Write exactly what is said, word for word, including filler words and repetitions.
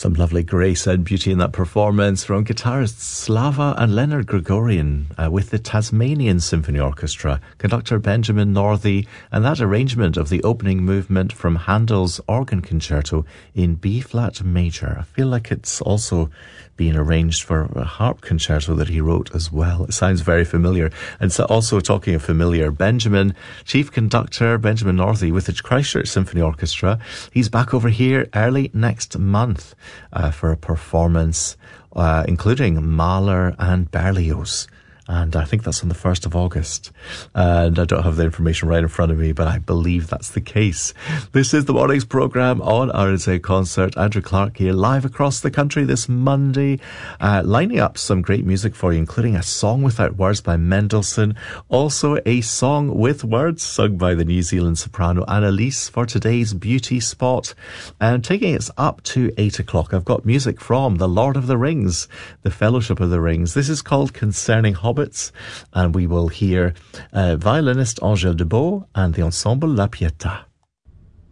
Some lovely grace and beauty in that performance from guitarists Slava and Leonard Gregorian uh, with the Tasmanian Symphony Orchestra, conductor Benjamin Northey, and that arrangement of the opening movement from Handel's organ concerto in B-flat major. I feel like it's also being arranged for a harp concerto that he wrote as well. It sounds very familiar. And so also talking of familiar, Benjamin, chief conductor Benjamin Northey with the Christchurch Symphony Orchestra. He's back over here early next month uh, for a performance uh, including Mahler and Berlioz. And I think that's on the first of August. And I don't have the information right in front of me, but I believe that's the case. This is the morning's programme on R S A Concert. Andrew Clark here, live across the country this Monday, uh, lining up some great music for you, including a song without words by Mendelssohn, also a song with words sung by the New Zealand soprano Annalise for today's beauty spot. And taking us up to eight o'clock, I've got music from The Lord of the Rings, The Fellowship of the Rings. This is called Concerning Hobbits. And we will hear uh, violinist Angèle Debeau and the ensemble La Pietà.